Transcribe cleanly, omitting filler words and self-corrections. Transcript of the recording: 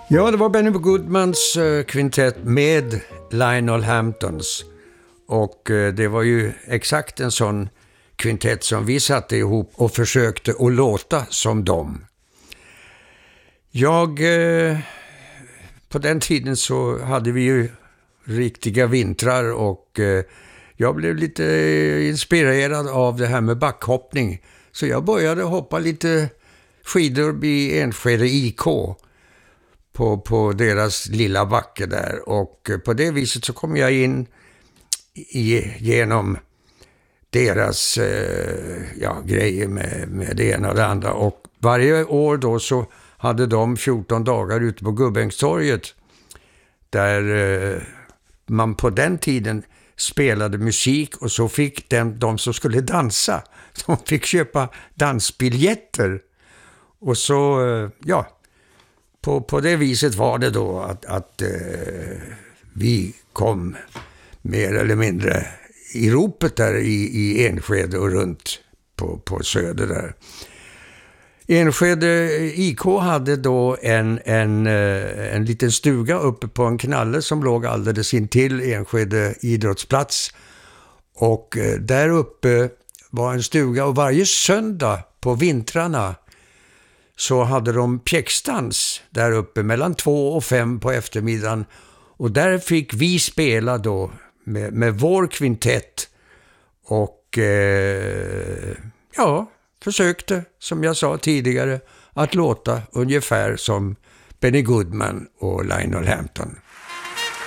Ja, det var Benny Goodmans kvintett med Lionel Hamptons. Och det var ju exakt en sån kvintett som vi satte ihop och försökte att låta som dem. På den tiden så hade vi ju riktiga vintrar och jag blev lite inspirerad av det här med backhoppning. Så jag började hoppa lite skidor i Enskede IK på deras lilla backe där. Och på det viset så kom jag in genom deras grejer med det ena och det andra. Och varje år då så hade de 14 dagar ute på Gubbängstorget där man på den tiden spelade musik och så fick de som skulle dansa, de fick köpa dansbiljetter. Och så, på det viset var det då att vi kom mer eller mindre i ropet där i Enskede och runt på söder där. Enskede IK hade då en liten stuga uppe på en knalle som låg alldeles intill Enskede idrottsplats. Och där uppe var en stuga och varje söndag på vintrarna så hade de pjäxdans där uppe mellan 2 och 5 på eftermiddagen. Och där fick vi spela då med vår kvintett och försökte, som jag sa tidigare, att låta ungefär som Benny Goodman och Lionel Hampton.